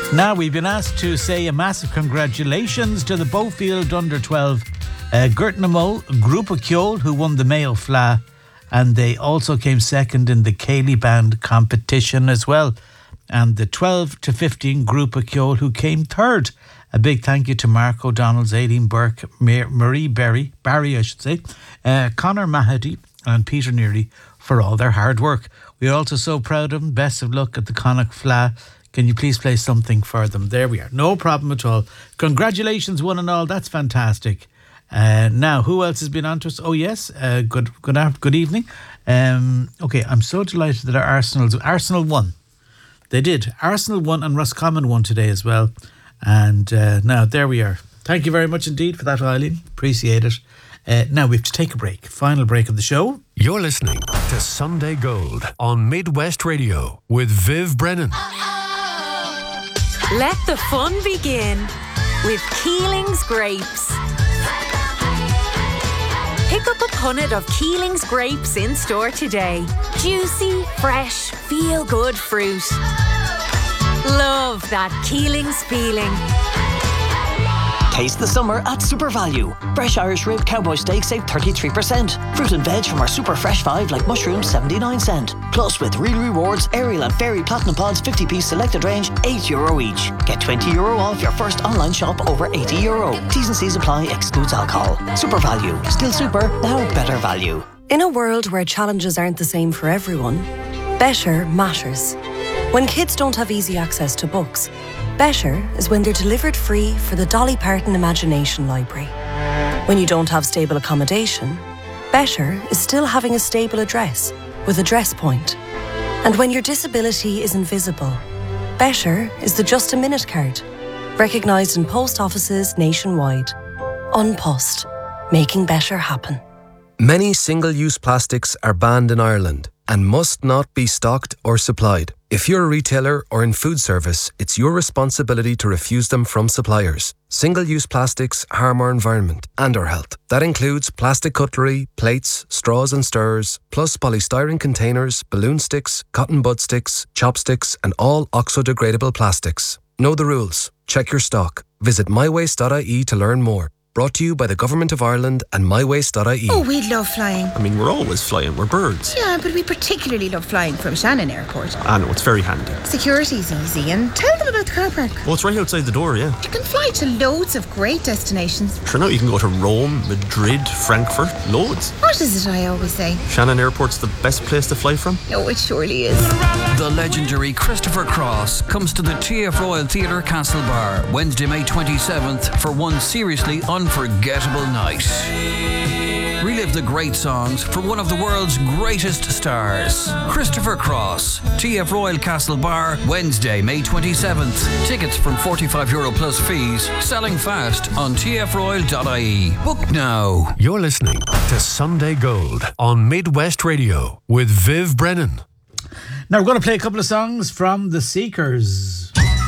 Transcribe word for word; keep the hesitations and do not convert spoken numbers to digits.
Now, we've been asked to say a massive congratulations to the Beaufield under twelve uh, Gurtnamo Group of Kjol, who won the Mayo Fla, and they also came second in the Cayley Band competition as well. And the twelve to fifteen Group of Kjol, who came third. A big thank you to Mark O'Donnell, Aileen Burke, Marie Berry, Barry, I should say, uh, Conor Mahady and Peter Neary for all their hard work. We're also so proud of them. Best of luck at the Connacht Fla. Can you please play something for them? There we are. No problem at all. Congratulations, one and all. That's fantastic. Uh, now, who else has been on to us? Oh, yes. Uh, good good afternoon, good evening. Um, okay, I'm so delighted that our Arsenal's, Arsenal won. They did. Arsenal won and Roscommon won today as well. And uh, now, there we are. Thank you very much indeed for that, Eileen. Appreciate it. Uh, now, we have to take a break. Final break of the show. You're listening to Sunday Gold on Midwest Radio with Viv Brennan. Let the fun begin with Keeling's Grapes. Pick up a punnet of Keeling's Grapes in store today. Juicy, fresh, feel-good fruit. Love that Keeling's feeling. Taste the summer at Super Value. Fresh Irish rib cowboy steak save thirty-three percent. Fruit and veg from our Super Fresh five like mushrooms seventy-nine cent. Plus with Real Rewards, Ariel and Fairy Platinum Pods fifty piece selected range, eight euro each. Get twenty euro off your first online shop over eighty euro. T's and C's apply, excludes alcohol. Super Value. Still super, now better value. In a world where challenges aren't the same for everyone, better matters. When kids don't have easy access to books, better is when they're delivered free for the Dolly Parton Imagination Library. When you don't have stable accommodation, better is still having a stable address with Address Point. And when your disability is invisible, better is the Just a Minute card, recognised in post offices nationwide. An Post, making better happen. Many single-use plastics are banned in Ireland and must not be stocked or supplied. If you're a retailer or in food service, it's your responsibility to refuse them from suppliers. Single-use plastics harm our environment and our health. That includes plastic cutlery, plates, straws and stirrers, plus polystyrene containers, balloon sticks, cotton bud sticks, chopsticks and all oxo-degradable plastics. Know the rules. Check your stock. Visit my waste dot I E to learn more. Brought to you by the Government of Ireland and my waste dot I E. Oh, we love flying. I mean, we're always flying. We're birds. Yeah, but we particularly love flying from Shannon Airport. I know, it's very handy. Security's easy, and tell them about the car park. Well, it's right outside the door, yeah. You can fly to loads of great destinations. Sure, now you can go to Rome, Madrid, Frankfurt, loads. What is it I always say? Shannon Airport's the best place to fly from? Oh, it surely is. The legendary Christopher Cross comes to the T F Royal Theatre Castlebar Wednesday, May twenty-seventh for one seriously unforgettable night. Relive the great songs from one of the world's greatest stars. Christopher Cross, T F Royal Castlebar, Wednesday, May twenty-seventh. Tickets from forty-five euro plus fees, selling fast on T F royal dot I E. Book now. You're listening to Sunday Gold on Midwest Radio with Viv Brennan. Now we're going to play a couple of songs from The Seekers.